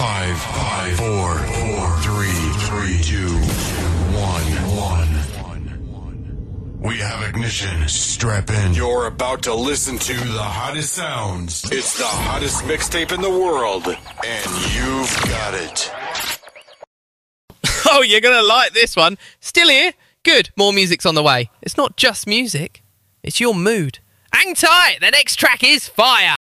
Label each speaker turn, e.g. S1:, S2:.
S1: 5, 4, 3, 2, 1. We have ignition. Strap in. You're about to listen to the hottest sounds. It's the hottest mixtape in the world, and you've got it.
S2: Oh, you're going to like this one. Still here? Good. More music's on the way. It's not just music. It's your mood. Hang tight. The next track is fire.